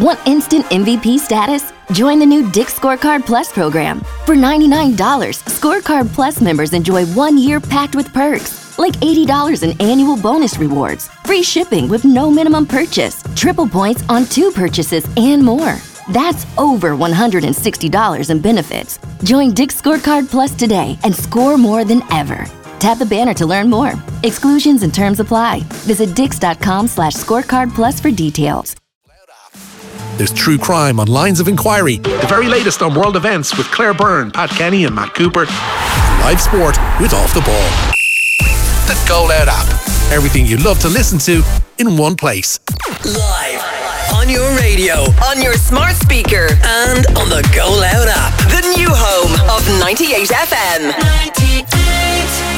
Want instant MVP status? Join the new Dick's Scorecard Plus program. For $99, Scorecard Plus members enjoy 1 year packed with perks, like $80 in annual bonus rewards, free shipping with no minimum purchase, triple points on 2 purchases, and more. That's over $160 in benefits. Join Dick's Scorecard Plus today and score more than ever. Tap the banner to learn more. Exclusions and terms apply. Visit dix.com/scorecard plus for details. There's true crime on Lines of Inquiry. The very latest on world events with Claire Byrne, Pat Kenny and Matt Cooper. Live sport with Off the Ball. The Go Loud app. Everything you love to listen to in one place. Live. On your radio, on your smart speaker, and on the Go Loud app. The new home of 98 FM. 98.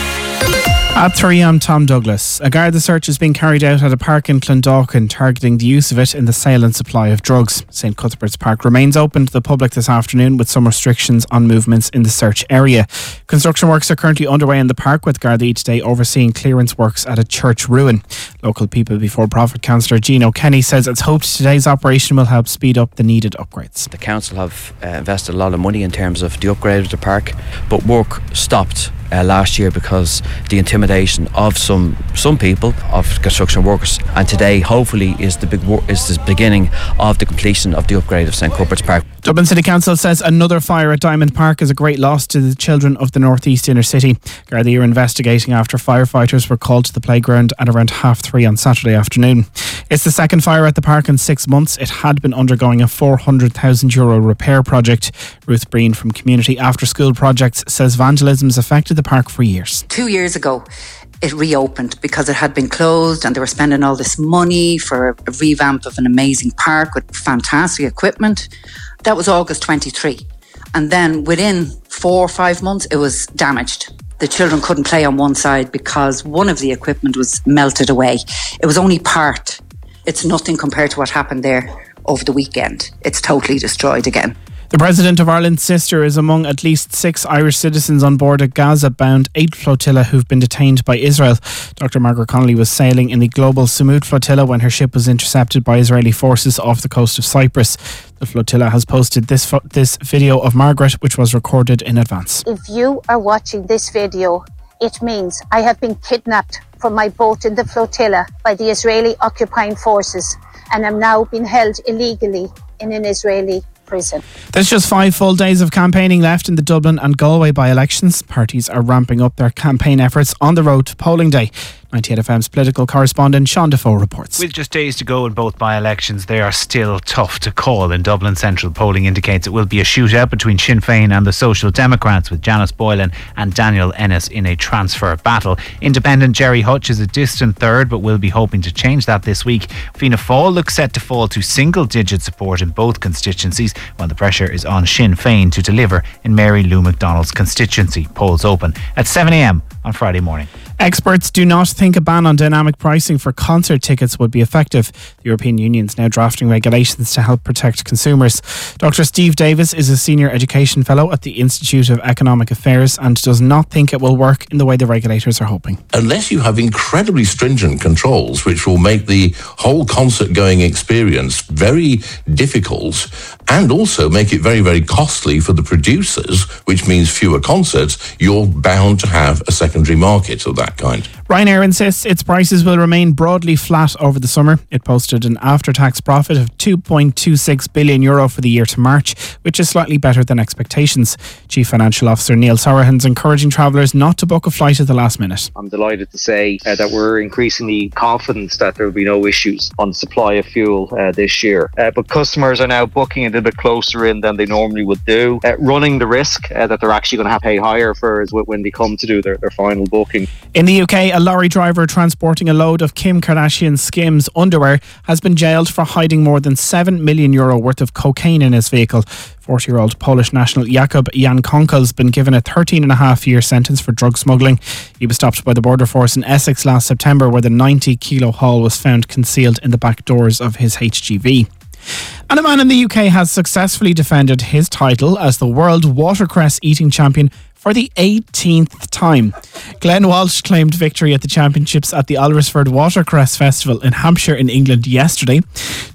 At 3, I'm Tom Douglas. A Garda search is being carried out at a park in Clondalkin, targeting the use of it in the sale and supply of drugs. St Cuthbert's Park remains open to the public this afternoon, with some restrictions on movements in the search area. Construction works are currently underway in the park, with Garda each day overseeing clearance works at a church ruin. Local People Before Profit councillor Gino Kenny says it's hoped today's operation will help speed up the needed upgrades. The council have invested a lot of money in terms of the upgrade of the park, but work stopped last year because the intimidation of some people, of construction workers, and today hopefully is the beginning of the completion of the upgrade of St Cuthbert's Park. Dublin City Council says another fire at Diamond Park is a great loss to the children of the North East inner city. Gardaí are investigating after firefighters were called to the playground at around 3:30 on Saturday afternoon. It's the second fire at the park in 6 months. It had been undergoing a €400,000 repair project. Ruth Breen from Community After School Projects says vandalism has affected the park for years. 2 years ago, it reopened because it had been closed and they were spending all this money for a revamp of an amazing park with fantastic equipment. That was August 23. And then within 4 or 5 months, it was damaged. The children couldn't play on one side because one of the equipment was melted away. It was only part. It's nothing compared to what happened there over the weekend. It's totally destroyed again. The President of Ireland's sister is among at least 6 Irish citizens on board a Gaza-bound 8 flotilla who've been detained by Israel. Dr. Margaret Connolly was sailing in the Global Samut flotilla when her ship was intercepted by Israeli forces off the coast of Cyprus. The flotilla has posted this video of Margaret, which was recorded in advance. If you are watching this video, it means I have been kidnapped from my boat in the flotilla by the Israeli occupying forces and am now being held illegally in an Israeli prison. There's just 5 full days of campaigning left in the Dublin and Galway by-elections. Parties are ramping up their campaign efforts on the road to polling day. 98FM's political correspondent Sean Defoe reports. With just days to go in both by-elections, they are still tough to call. In Dublin Central, polling indicates it will be a shootout between Sinn Féin and the Social Democrats, with Janice Boylan and Daniel Ennis in a transfer battle. Independent Jerry Hutch is a distant third, but will be hoping to change that this week. Fianna Fáil looks set to fall to single-digit support in both constituencies, while the pressure is on Sinn Féin to deliver in Mary Lou McDonald's constituency. Polls open at 7 a.m. on Friday morning. Experts do not think a ban on dynamic pricing for concert tickets would be effective. The European Union is now drafting regulations to help protect consumers. Dr. Steve Davis is a Senior Education Fellow at the Institute of Economic Affairs and does not think it will work in the way the regulators are hoping. Unless you have incredibly stringent controls which will make the whole concert-going experience very difficult and also make it very, very costly for the producers, which means fewer concerts, you're bound to have a secondary market of that kind. Ryanair insists its prices will remain broadly flat over the summer. It posted an after-tax profit of €2.26 billion for the year to March, which is slightly better than expectations. Chief Financial Officer Neil Sorahan's encouraging travellers not to book a flight at the last minute. I'm delighted to say that we're increasingly confident that there will be no issues on the supply of fuel this year. But customers are now booking a little bit closer in than they normally would do, running the risk that they're actually going to have to pay higher fares when they come to do their final booking. In the UK, a lorry driver transporting a load of Kim Kardashian's Skims underwear has been jailed for hiding more than €7 million worth of cocaine in his vehicle. 40-year-old Polish national Jakub Jankonka has been given a 13.5-year sentence for drug smuggling. He was stopped by the Border Force in Essex last September, where the 90-kilo haul was found concealed in the back doors of his HGV. And a man in the UK has successfully defended his title as the world watercress eating champion for the 18th time. Glenn Walsh claimed victory at the championships at the Alresford Watercress Festival in Hampshire in England yesterday.